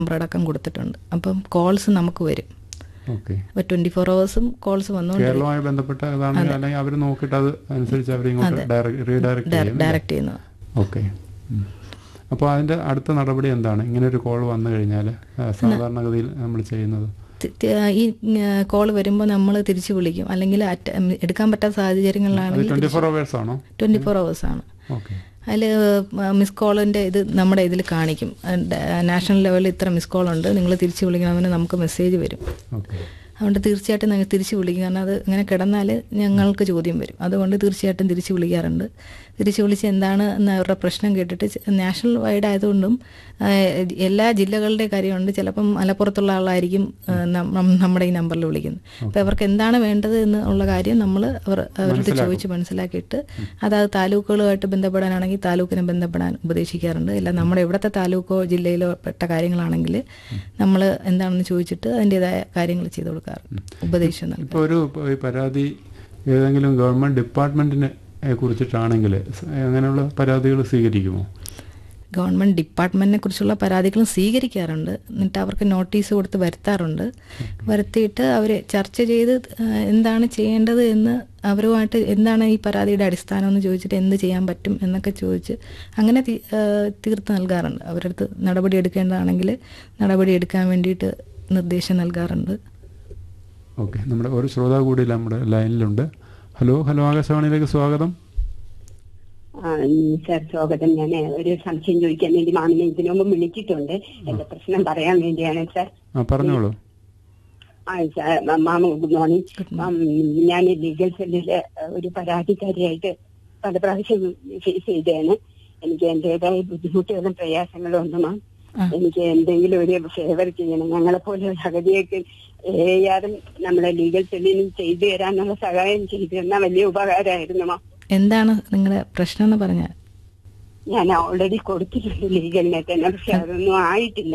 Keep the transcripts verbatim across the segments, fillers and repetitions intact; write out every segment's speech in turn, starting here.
Number അടക്കം കൊടുത്തിട്ടുണ്ട്. അപ്പം കോൾസ് നമുക്ക് വരും. ഓക്കെ. അപ്പോൾ ട്വന്റി ഫോർ അവേഴ്സും കോൾസ് വന്നുകൊണ്ട് കേരളവുമായി ബന്ധപ്പെട്ട അതാണെങ്കിൽ അല്ലെങ്കിൽ അവർ നോക്കിയിട്ട് അത് അനുസരിച്ച് അവർ ഇങ്ങോട്ട് റീഡയറക്ട് ഡയറക്റ്റ് ചെയ്യുന്നു. ഓക്കെ. അപ്പോൾ അതിൻ്റെ അടുത്ത നടപടി എന്താണ്? ഇങ്ങനെ ഒരു കോൾ വന്നു കഴിഞ്ഞാൽ സാധാരണഗതിയിൽ നമ്മൾ ചെയ്യുന്നത്? ഈ കോൾ വരുമ്പോൾ നമ്മൾ തിരിച്ചു വിളിക്കും, അല്ലെങ്കിൽ എടുക്കാൻ പറ്റാത്ത സാഹചര്യങ്ങളിലാണെങ്കിൽ ട്വന്റി ഫോർ അവേഴ്സ് ആണോ? ട്വന്റി ഫോർ അവേഴ്സ് ആണ്. ഓക്കെ. അതിൽ മിസ് കോളിൻ്റെ ഇത് നമ്മുടെ ഇതിൽ കാണിക്കും. നാഷണൽ ലെവലിൽ ഇത്ര മിസ് കോളുണ്ട്, നിങ്ങൾ തിരിച്ചു വിളിക്കണമെന്ന് നമുക്ക് മെസ്സേജ് വരും. ഓക്കെ. അതുകൊണ്ട് തീർച്ചയായിട്ടും ഞങ്ങൾ തിരിച്ചു വിളിക്കും. കാരണം അത് ഇങ്ങനെ കിടന്നാൽ ഞങ്ങൾക്ക് ചോദ്യം വരും. അതുകൊണ്ട് തീർച്ചയായിട്ടും തിരിച്ചു വിളിക്കാറുണ്ട്. തിരിച്ചു വിളിച്ച് എന്താണ് എന്ന് അവരുടെ പ്രശ്നം കേട്ടിട്ട്, നാഷണൽ വൈഡ് ആയതുകൊണ്ടും എല്ലാ ജില്ലകളുടെ കാര്യമുണ്ട്. ചിലപ്പം മലപ്പുറത്തുള്ള ആളായിരിക്കും നമ്മുടെ ഈ നമ്പറിൽ വിളിക്കുന്നത്. അപ്പോൾ അവർക്ക് എന്താണ് വേണ്ടത് എന്നുള്ള കാര്യം നമ്മൾ അവർ അവരുടെ ചോദിച്ച് മനസ്സിലാക്കിയിട്ട് അതായത് താലൂക്കുകളുമായിട്ട് ബന്ധപ്പെടാനാണെങ്കിൽ താലൂക്കിനെ ബന്ധപ്പെടാൻ ഉപദേശിക്കാറുണ്ട്. അല്ല നമ്മുടെ ഇവിടുത്തെ താലൂക്കോ ജില്ലയിലോ പെട്ട കാര്യങ്ങളാണെങ്കിൽ നമ്മൾ എന്താണെന്ന് ചോദിച്ചിട്ട് അതിൻ്റെതായ കാര്യങ്ങൾ ചെയ്തു കൊടുക്കാറുണ്ട്, ഉപദേശം നൽകും. ഇപ്പോൾ ഒരു പരാതി ഏതെങ്കിലും ഗവൺമെൻറ് ഡിപ്പാർട്ട്മെൻറ്റിനെ കുറിച്ചിട്ടാണെങ്കിൽ അങ്ങനെയുള്ള പരാതികൾ സ്വീകരിക്കുമോ? ഗവൺമെൻറ് ഡിപ്പാർട്ട്മെൻറ്റിനെ കുറിച്ചുള്ള പരാതികളും സ്വീകരിക്കാറുണ്ട്. എന്നിട്ട് അവർക്ക് നോട്ടീസ് കൊടുത്ത് വരുത്താറുണ്ട്. വരുത്തിയിട്ട് അവർ ചർച്ച ചെയ്ത് എന്താണ് ചെയ്യേണ്ടത് എന്ന് അവരുമായിട്ട്, എന്താണ് ഈ പരാതിയുടെ അടിസ്ഥാനം എന്ന് ചോദിച്ചിട്ട് എന്ത് ചെയ്യാൻ പറ്റും എന്നൊക്കെ ചോദിച്ച് അങ്ങനെ തീർത്ത് നൽകാറുണ്ട്. അവരുടെ അടുത്ത് നടപടി എടുക്കേണ്ടതാണെങ്കിൽ നടപടി എടുക്കാൻ വേണ്ടിയിട്ട് നിർദ്ദേശം നൽകാറുണ്ട്. ഓക്കെ. നമ്മുടെ ഒരു ശ്രോതാവ് കൂടി നമ്മുടെ ലൈനിലുണ്ട്. ഹലോ ഹലോ ആകാശവാണിയിലേക്ക് സ്വാഗതം. സാർ സ്വാഗതം. ഞാൻ ഒരു സംശയം ചോദിക്കാൻ വേണ്ടി മാമിനെ ഇതിനു മുമ്പ് വിളിച്ചിട്ടുണ്ട്. എന്റെ പ്രശ്നം പറയാൻ വേണ്ടിയാണ് സാർ. പറഞ്ഞോളൂ. ആ സാർ, മാമ ഗുഡ് മോർണിംഗ്. ഞാൻ ലീഗൽ സെല്ലിലെ ഒരു പരാതിക്കാരിയായിട്ട് പല പ്രാവശ്യം ഫേസ് ചെയ്തതാണ്. എനിക്ക് എന്റേതായ ബുദ്ധിമുട്ടുകളും പ്രയാസങ്ങളും ഉണ്ട് മാം. എനിക്ക് എന്തെങ്കിലും ഒരു ഫേവർ ചെയ്യണം. ഞങ്ങളെപ്പോലെ അഗതിയൊക്കെ ഏയാറും നമ്മളെ ലീഗൽ സെല്ലിനും ചെയ്തു തരാനുള്ള സഹായം ചെയ്തു തന്നാൽ വലിയ ഉപകാരമായിരുന്നു മാം. എന്താണ് നിങ്ങളുടെ പ്രശ്നം എന്ന് പറഞ്ഞാൽ? ഞാൻ ഓൾറെഡി കൊടുത്തിട്ടുണ്ട് ലീഗലിനെ തന്നെ, പക്ഷെ അതൊന്നും ആയിട്ടില്ല.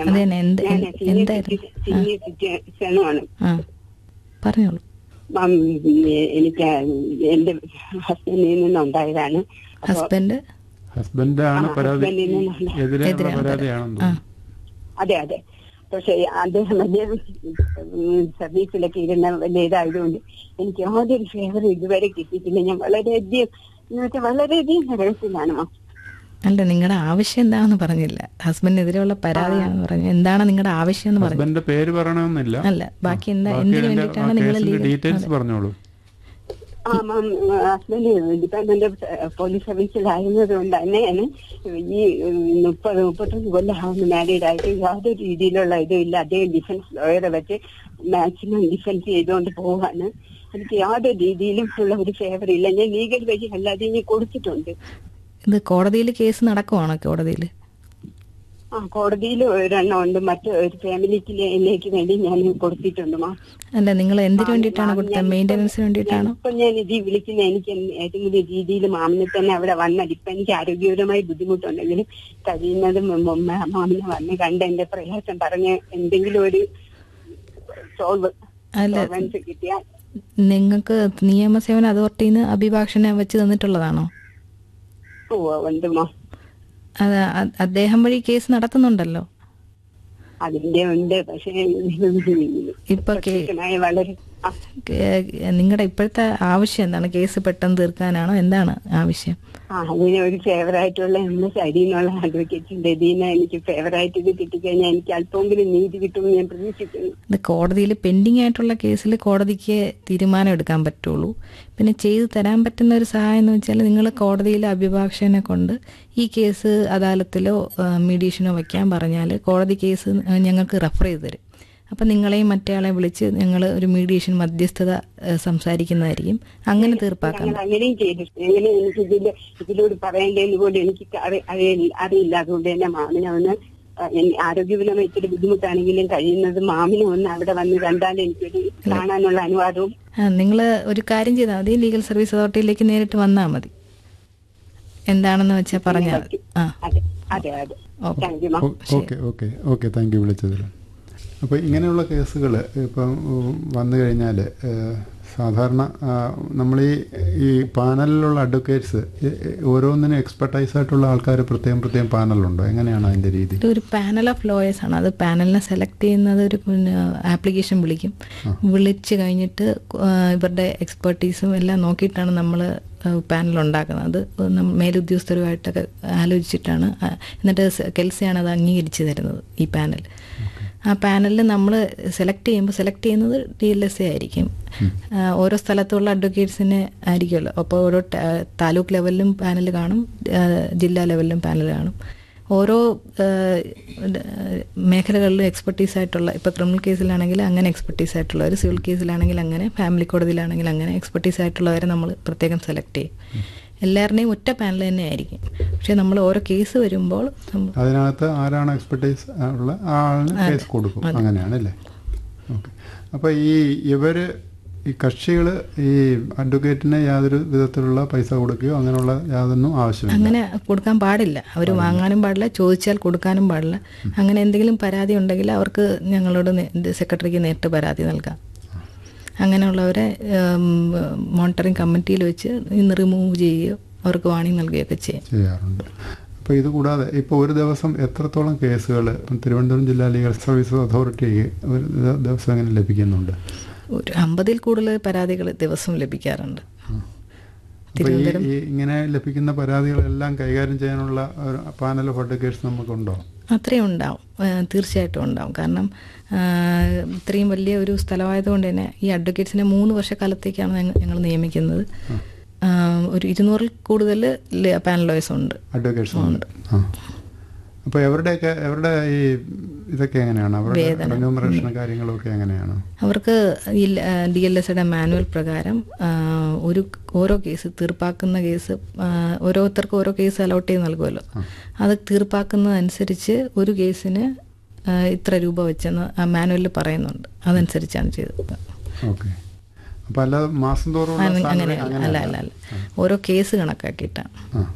സീനിയർ സിറ്റിസണുമാണ്. പറഞ്ഞോളൂ. മാം, എനിക്ക് എന്റെ ഹസ്ബൻഡിൽ നിന്നുണ്ടായതാണ്. ഹസ്ബൻഡ് ഹസ്ബൻഡാണ് പരാതി എതിരെയുള്ള പരാതിയാണെന്ന്. അതെ അതെ. പക്ഷെ അദ്ദേഹം വലിയ സർവീസിലൊക്കെ ഇരുന്ന വലിയ ഇതായതുകൊണ്ട് എനിക്ക് യാതൊരു ഫേവർ ഇതുവരെ കിട്ടിയിട്ടില്ല. ഞാൻ വളരെയധികം എന്നുവെച്ചാൽ വളരെയധികം നിരവധിയാണ്. അല്ല, നിങ്ങളുടെ ആവശ്യം എന്താണെന്ന് പറഞ്ഞില്ല. ഹസ്ബൻഡിനെതിരെയുള്ള പരാതിയാണെന്ന് പറഞ്ഞു. എന്താണ് നിങ്ങളുടെ ആവശ്യം എന്ന് പറഞ്ഞു? ഹസ്ബൻഡിന്റെ പേര് പറയണമെന്നില്ല. അല്ല, ബാക്കി എന്താ, എന്തിനു വേണ്ടിയിട്ടാണ് നിങ്ങൾ ഡീറ്റെയിൽസ് പറഞ്ഞോളൂ. ആ മാം, ഹസ്ബൻഡ് ഡിപ്പാർട്ട്മെന്റ് പോലീസ് സർവീസിലായിരുന്നത് കൊണ്ട് തന്നെയാണ് ഈ മുപ്പത് മുപ്പത്തൊന്ന് കൊല്ലമാവുന്ന മാരീഡ് ആയിട്ട് യാതൊരു രീതിയിലുള്ള ഇതും ഇല്ല. അദ്ദേഹം ഡിഫൻസ് ലോയറെ വെച്ച് മാക്സിമം ഡിഫൻസ് ചെയ്തുകൊണ്ട് പോവാണ്. എനിക്ക് യാതൊരു രീതിയിലും ഉള്ള ഒരു ഫേവർ ഇല്ല. ഞാൻ ലീഗൽ വഴി അല്ലാതെ ഇനി കൊടുത്തിട്ടുണ്ട്. ഇത് കോടതിയിൽ കേസ് നടക്കുവാണോ? കോടതിയിൽ ആ കോടതിയിൽ ഒരെണ്ണം ഉണ്ട്. മറ്റു ഒരു ഫാമിലിക്ക് വേണ്ടി ഞാൻ കൊടുത്തിട്ടുണ്ട് മാം. അല്ല, നിങ്ങൾ എന്തിനു വേണ്ടിയിട്ടാണ് കൊടുത്തത്? മെയിൻ്റനൻസിന് വേണ്ടിയിട്ടാണോ? ഇപ്പൊ ഞാൻ ഇത് വിളിക്കുന്ന എനിക്ക് ഏതെങ്കിലും രീതിയിൽ മാമിനെ തന്നെ അവിടെ വന്നാൽ ഇപ്പൊ എനിക്ക് ആരോഗ്യപരമായി ബുദ്ധിമുട്ടുണ്ടെങ്കിലും കഴിയുന്നതും മാമിനെ വന്ന് കണ്ട് എന്റെ പ്രയാസം പറഞ്ഞ് എന്തെങ്കിലും ഒരു സോൾവ് കിട്ടിയാൽ. നിങ്ങൾക്ക് നിയമസേവന അതോറിറ്റിയിൽ നിന്ന് അഭിഭാഷകനെ വെച്ച് തന്നിട്ടുള്ളതാണോ? ഓ ഉണ്ട് മാം. അത് അദ്ദേഹം വഴി കേസ് നടത്തുന്നുണ്ടല്ലോ. അതിന്റെ ഉണ്ട്. പക്ഷേ ഇപ്പൊ വളരെ നിങ്ങളുടെ ഇപ്പോഴത്തെ ആവശ്യം എന്താണ്? കേസ് പെട്ടെന്ന് തീർക്കാനാണോ? എന്താണ് ആവശ്യം? ആ അതിന് ഒരു ഫേവറായിട്ടുള്ള നമ്മുടെ സൈഡിൽ നിന്നുള്ള അഡ്വക്കേറ്റിന്റെ ഇതിന് എനിക്ക് ഫേവറായിട്ട് ഇത് കിട്ടിക്കഴിഞ്ഞാൽ എനിക്ക് അല്പമെങ്കിലും നീതി കിട്ടുമെന്ന് ഞാൻ പ്രതീക്ഷിക്കുന്നു. ഇത് കോടതിയിൽ പെൻഡിങ് ആയിട്ടുള്ള കേസിൽ കോടതിക്ക് തീരുമാനം എടുക്കാൻ പറ്റുള്ളൂ. പിന്നെ ചെയ്തു തരാൻ പറ്റുന്ന ഒരു സഹായം എന്ന് വെച്ചാൽ നിങ്ങൾ കോടതിയിലെ അഭിഭാഷകനെ കൊണ്ട് ഈ കേസ് അദാലത്തിലോ മീഡിയേഷനോ വയ്ക്കാൻ പറഞ്ഞാൽ കോടതി കേസ് ഞങ്ങൾക്ക് റെഫർ ചെയ്ത് തരും. അപ്പം നിങ്ങളെയും മറ്റേയാളെ വിളിച്ച് ഞങ്ങൾ ഒരു മീഡിയേഷൻ മധ്യസ്ഥത സംസാരിക്കുന്നതായിരിക്കും. അങ്ങനെ തീർപ്പാക്കാം. അങ്ങനെയും ചെയ്തു. എങ്ങനെ എനിക്ക് ഇതിൽ ഇതിലൂടെ പറയേണ്ടതെന്ന് പോലും എനിക്ക് അറിയില്ല. അതുകൊണ്ട് തന്നെ മാമിനെ ഒന്ന് ആരോഗ്യപരമായി ഇത്തിരി ബുദ്ധിമുട്ടാണെങ്കിലും കഴിയുന്നത് മാമിനെ ഒന്ന് അവിടെ വന്ന് കണ്ടാൽ എനിക്കൊരു കാണാനുള്ള അനുവാദവും. നിങ്ങൾ ഒരു കാര്യം ചെയ്താൽ മതി, ലീഗൽ സർവീസ് അതോറിറ്റിയിലേക്ക് നേരിട്ട് വന്നാൽ മതി. എന്താണെന്ന് വെച്ചാൽ പറഞ്ഞാൽ മതി. അതെ അതെ അതെ. Okay okay okay thank you വിളിച്ചതിൽ. അപ്പോൾ ഇങ്ങനെയുള്ള കേസുകൾ ഇപ്പം വന്നു കഴിഞ്ഞാൽ സാധാരണ നമ്മൾ ഈ ഈ പാനലിലുള്ള അഡ്വക്കേറ്റ്സ് ഓരോന്നിനും എക്സ്പെർട്ടൈസ് ആയിട്ടുള്ള ആൾക്കാർ പ്രത്യേകം പ്രത്യേകം പാനലുണ്ടോ? എങ്ങനെയാണ് അതിൻ്റെ രീതി? ഒരു പാനൽ ഓഫ് ലോയേഴ്സ് ആണ്. അത് പാനലിനെ സെലക്ട് ചെയ്യുന്നത് ഒരു ആപ്ലിക്കേഷൻ വിളിക്കും. വിളിച്ച് കഴിഞ്ഞിട്ട് ഇവരുടെ എക്സ്പെർട്ടീസും എല്ലാം നോക്കിയിട്ടാണ് നമ്മൾ പാനൽ ഉണ്ടാക്കുന്നത്. അത് മേലുദ്യോഗസ്ഥരുമായിട്ടൊക്കെ ആലോചിച്ചിട്ടാണ്. എന്നിട്ട് കെൽസിയാണ് അത് അംഗീകരിച്ച് തരുന്നത് ഈ പാനൽ. ആ പാനലിൽ നമ്മൾ സെലക്ട് ചെയ്യുമ്പോൾ സെലക്ട് ചെയ്യുന്നത് ഡി എൽ എസ് എ ആയിരിക്കും. ഓരോ സ്ഥലത്തുള്ള അഡ്വക്കേറ്റ്സിനെ ആയിരിക്കുമല്ലോ. അപ്പോൾ ഓരോ താലൂക്ക് ലെവലിലും പാനൽ കാണും, ജില്ലാ ലെവലിലും പാനൽ കാണും. ഓരോ മേഖലകളിലും എക്സ്പെർട്ടീസ് ആയിട്ടുള്ള, ഇപ്പോൾ ക്രിമിനൽ കേസിലാണെങ്കിൽ അങ്ങനെ എക്സ്പെർട്ടീസ് ആയിട്ടുള്ളവർ, സിവിൽ കേസിലാണെങ്കിൽ അങ്ങനെ, ഫാമിലി കോടതിയിലാണെങ്കിൽ അങ്ങനെ എക്സ്പെർട്ടീസ് ആയിട്ടുള്ളവരെ നമ്മൾ പ്രത്യേകം സെലക്ട് ചെയ്യും. എല്ലാവരുടെയും ഒറ്റ പാനൽ തന്നെ ആയിരിക്കും. പക്ഷെ നമ്മൾ ഓരോ കേസ് വരുമ്പോൾ അതിനകത്ത് ആരാണ് എക്സ്പെർട്ടൈസ് ഉള്ള ആ ആളിന് കേസ് കൊടുക്കും. അങ്ങനെയാണല്ലേ? ഓക്കെ. അപ്പോൾ ഈ ഇവർ ഈ കക്ഷികൾ ഈ അഡ്വക്കേറ്റിന് യാതൊരു വിധത്തിലുള്ള പൈസ കൊടുക്കുകയോ അങ്ങനെയുള്ള യാതൊന്നും ആവശ്യമില്ല. അങ്ങനെ കൊടുക്കാൻ പാടില്ല. അവർ വാങ്ങാനും പാടില്ല, ചോദിച്ചാൽ കൊടുക്കാനും പാടില്ല. അങ്ങനെ എന്തെങ്കിലും പരാതി ഉണ്ടെങ്കിൽ അവർക്ക് ഞങ്ങളോട് സെക്രട്ടറിക്ക് നേരിട്ട് പരാതി നൽകാം. അങ്ങനെയുള്ളവരെ മോണിറ്ററിംഗ് കമ്മിറ്റിയിൽ വെച്ച് ഇന്ന് റിമൂവ് ചെയ്യുകയോ അവർക്ക് വാണിംഗ് നൽകുകയൊക്കെ ചെയ്യും ചെയ്യാറുണ്ട്. അപ്പോൾ ഇത് കൂടാതെ ഇപ്പോൾ ഒരു ദിവസം എത്രത്തോളം കേസുകൾ തിരുവനന്തപുരം ജില്ലാ ലീഗൽ സർവീസസ് അതോറിറ്റിക്ക് ഒരു ദിവസം എങ്ങനെ ലഭിക്കുന്നുണ്ട്? ഒരു അമ്പതിൽ കൂടുതൽ പരാതികൾ ദിവസം ലഭിക്കാറുണ്ട്. അപ്പോൾ ഈ ഇങ്ങനെ ലഭിക്കുന്ന പരാതികളെല്ലാം കൈകാര്യം ചെയ്യാനുള്ള ഒരു പാനൽ ഓഫ് അഡ്വക്കേറ്റ്സ് നമുക്കുണ്ടോ? അത്രയും ഉണ്ടാവും, തീർച്ചയായിട്ടും ഉണ്ടാവും. കാരണം ഇത്രയും വലിയ ഒരു സ്ഥലമായതുകൊണ്ട് തന്നെ ഈ അഡ്വക്കേറ്റ്സിനെ മൂന്ന് വർഷക്കാലത്തേക്കാണ് ഞങ്ങൾ നിയമിക്കുന്നത്. ഒരു ഇരുന്നൂറിൽ കൂടുതൽ പാനൽ ലോയേഴ്സ് ഉണ്ട്, അഡ്വക്കേറ്റ്സ് ഉണ്ട്. അപ്പോൾ എവരുടെയൊക്കെ എവരുടെ ഈ ഇതൊക്കെ എങ്ങനെയാണ്? അവരുടെ റെമ്യൂണറേഷൻ കാര്യങ്ങളൊക്കെ എങ്ങനെയാണ്? അവർക്ക് ഈ ഡി എൽ എസ് യുടെ മാനുവൽ പ്രകാരം ഒരു ഓരോ കേസ് തീർപ്പാക്കുന്ന കേസ് ഓരോരുത്തർക്കും ഓരോ കേസ് അലോട്ട് ചെയ്ത് നൽകുമല്ലോ. അത് തീർപ്പാക്കുന്നതനുസരിച്ച് ഒരു കേസിന് ഇത്ര രൂപ വെച്ചെന്ന് ആ മാനുവലിൽ പറയുന്നുണ്ട്. അതനുസരിച്ചാണ് ചെയ്തത്. ഓക്കെ. അപ്പോൾ അല്ലാതെ മാസം തോറും അങ്ങനെ അല്ല അല്ല അല്ല ഓരോ കേസ് കണക്കാക്കിയിട്ടാണ്.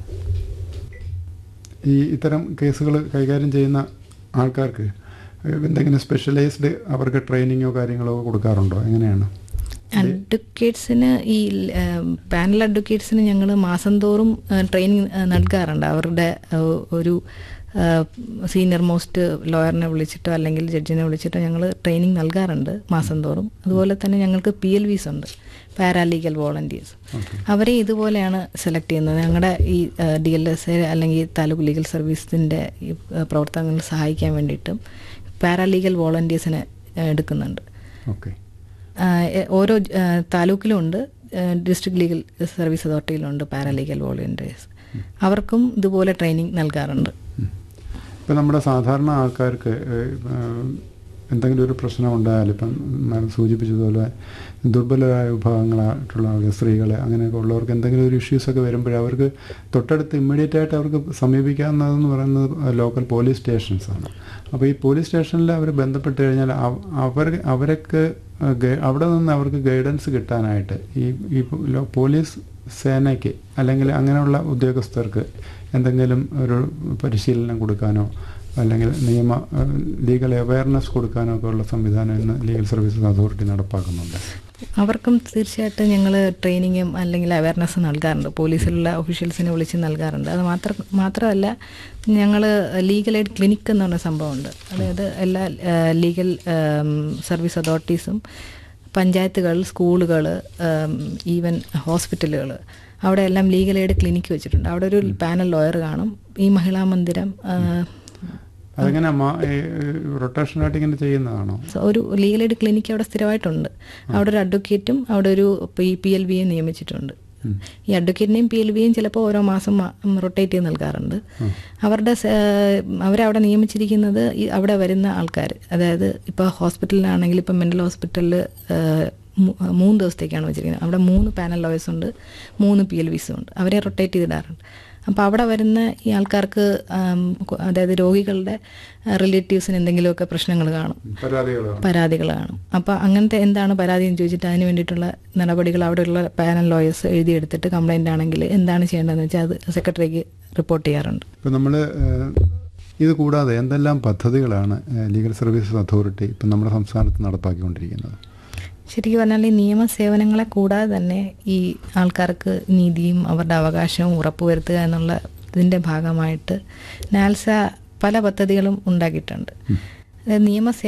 ഈ ഇത്തരം കേസുകൾ കൈകാര്യം ചെയ്യുന്ന ആൾക്കാർക്ക് എന്തെങ്കിലും സ്പെഷ്യലൈസ്ഡ് അവർക്ക് ട്രെയിനിങ്ങോ കാര്യങ്ങളോ കൊടുക്കാറുണ്ടോ? എങ്ങനെയാണ്? അഡ്വക്കേറ്റ്സിന് ഈ പാനൽ അഡ്വക്കേറ്റ്സിന് ഞങ്ങൾ മാസം തോറും ട്രെയിനിങ് നൽകാറുണ്ട്. അവരുടെ ഒരു സീനിയർ മോസ്റ്റ് ലോയറിനെ വിളിച്ചിട്ടോ അല്ലെങ്കിൽ ജഡ്ജിനെ വിളിച്ചിട്ടോ ഞങ്ങൾ ട്രെയിനിങ് നൽകാറുണ്ട് മാസം തോറും. അതുപോലെ തന്നെ ഞങ്ങൾക്ക് പി എൽ വിസ് ഉണ്ട്, പാരാലീഗൽ വോളണ്ടിയേഴ്സ്. അവരെ ഇതുപോലെയാണ് സെലക്ട് ചെയ്യുന്നത്. ഞങ്ങളുടെ ഈ ഡി എൽ എസ് എ അല്ലെങ്കിൽ താലൂക്ക് ലീഗൽ സർവീസിൻ്റെ ഈ പ്രവർത്തനങ്ങളിൽ സഹായിക്കാൻ വേണ്ടിയിട്ടും പാരാലീഗൽ വോളണ്ടിയേഴ്സിനെ എടുക്കുന്നുണ്ട്. ഓക്കെ. ഓരോ താലൂക്കിലും ഉണ്ട്, district legal service അതോറിറ്റിയിലുണ്ട് paralegal volunteers. അവർക്കും ഇതുപോലെ ട്രെയിനിങ് നൽകാറുണ്ട്. ഇപ്പം നമ്മുടെ സാധാരണ ആൾക്കാർക്ക് എന്തെങ്കിലും ഒരു പ്രശ്നം ഉണ്ടായാൽ, ഇപ്പം സൂചിപ്പിച്ചതുപോലെ ദുർബലരായ വിഭാഗങ്ങളായിട്ടുള്ള ആളുകൾ, സ്ത്രീകളെ അങ്ങനെയൊക്കെ ഉള്ളവർക്ക് എന്തെങ്കിലും ഒരു ഇഷ്യൂസൊക്കെ വരുമ്പോൾ അവർക്ക് തൊട്ടടുത്ത് ഇമ്മീഡിയറ്റ് ആയിട്ട് അവർക്ക് സമീപിക്കാവുന്നതെന്ന് പറയുന്നത് ലോക്കൽ പോലീസ് സ്റ്റേഷൻസാണ്. അപ്പോൾ ഈ പോലീസ് സ്റ്റേഷനിൽ അവർ ബന്ധപ്പെട്ട് കഴിഞ്ഞാൽ അവർ അവർക്ക് അവിടെ നിന്ന് അവർക്ക് ഗൈഡൻസ് കിട്ടാനായിട്ട് ഈ ഈ പോലീസ് സേനയ്ക്ക് അല്ലെങ്കിൽ അങ്ങനെയുള്ള ഉദ്യോഗസ്ഥർക്ക് എന്തെങ്കിലും ഒരു പരിശീലനം കൊടുക്കാനോ അല്ലെങ്കിൽ നിയമ ലീഗൽ അവയർനെസ് കൊടുക്കാനോ ഒക്കെ ഉള്ള സംവിധാനം ഇന്ന് ലീഗൽ സർവീസസ് അതോറിറ്റി നടപ്പാക്കുന്നുണ്ട്. അവർക്കും തീർച്ചയായിട്ടും ഞങ്ങൾ ട്രെയിനിങ്ങും അല്ലെങ്കിൽ അവയർനെസ് നൽകാറുണ്ട്. പോലീസിലുള്ള ഒഫീഷ്യൽസിനെ വിളിച്ച് നൽകാറുണ്ട്. അത് മാത്രം മാത്രമല്ല ഞങ്ങൾ ലീഗൽ എയ്ഡ് ക്ലിനിക്ക് എന്ന് പറഞ്ഞ സംഭവമുണ്ട്. അതായത് എല്ലാ ലീഗൽ സർവീസ് അതോറിറ്റീസും പഞ്ചായത്തുകൾ, സ്കൂളുകൾ, ഈവൻ ഹോസ്പിറ്റലുകൾ, അവിടെ എല്ലാം ലീഗൽ എയ്ഡ് ക്ലിനിക്ക് വെച്ചിട്ടുണ്ട്. അവിടെ ഒരു പാനൽ ലോയർ കാണും. ഈ മഹിളാ മന്ദിരം അതെങ്ങനെ റൊട്ടേഷനായിട്ട് ഇങ്ങനെ ചെയ്യുന്നതാണോ? ഒരു ലീഗൽ എയ്ഡ് ക്ലിനിക്ക് അവിടെ സ്ഥിരമായിട്ടുണ്ട്. അവിടെ ഒരു അഡ്വക്കേറ്റും അവിടെ ഒരു പി എൽ വിയും നിയമിച്ചിട്ടുണ്ട്. ഈ അഡ്വക്കേറ്റിനെയും പി എൽ വിയും ചിലപ്പോൾ ഓരോ മാസം റൊട്ടേറ്റ് ചെയ്ത് നൽകാറുണ്ട്. അവരുടെ അവരവിടെ നിയമിച്ചിരിക്കുന്നത് ഈ അവിടെ വരുന്ന ആൾക്കാർ, അതായത് ഇപ്പോൾ ഹോസ്പിറ്റലിലാണെങ്കിൽ ഇപ്പം മെൻ്റൽ ഹോസ്പിറ്റലിൽ മൂന്ന് ദിവസത്തേക്കാണ് വെച്ചിരിക്കുന്നത്. അവിടെ മൂന്ന് പാനൽ ലോയേഴ്സ് ഉണ്ട്, മൂന്ന് പി എൽ വിസും ഉണ്ട്. അവരെ റൊട്ടേറ്റ് ചെയ്തിടാറുണ്ട്. അപ്പോൾ അവിടെ വരുന്ന ഈ ആൾക്കാർക്ക്, അതായത് രോഗികളുടെ റിലേറ്റീവ്സിന് എന്തെങ്കിലുമൊക്കെ പ്രശ്നങ്ങൾ കാണും, പരാതികൾ കാണും. അപ്പോൾ അങ്ങനത്തെ എന്താണ് പരാതി എന്ന് ചോദിച്ചിട്ട് അതിന് വേണ്ടിയിട്ടുള്ള നടപടികൾ അവിടെയുള്ള പാനൽ ലോയേഴ്സ് എഴുതിയെടുത്തിട്ട് കംപ്ലൈൻ്റ് ആണെങ്കിൽ എന്താണ് ചെയ്യേണ്ടതെന്ന് വെച്ചാൽ അത് സെക്രട്ടറിക്ക് റിപ്പോർട്ട് ചെയ്യാറുണ്ട്. ഇപ്പോൾ നമ്മൾ ഇത് കൂടാതെ എന്തെല്ലാം പദ്ധതികളാണ് ലീഗൽ സർവീസസ് അതോറിറ്റി ഇപ്പം നമ്മുടെ സംസ്ഥാനത്ത് നടപ്പാക്കിക്കൊണ്ടിരിക്കുന്നത്? ശരിക്കും പറഞ്ഞാൽ ഈ നിയമസേവനങ്ങളെ കൂടാതെ തന്നെ ഈ ആൾക്കാർക്ക് നീതിയും അവരുടെ അവകാശവും ഉറപ്പുവരുത്തുക എന്നുള്ള ഇതിൻ്റെ ഭാഗമായിട്ട് നാൽസ പല പദ്ധതികളും ഉണ്ടാക്കിയിട്ടുണ്ട്. നിയമസേവനം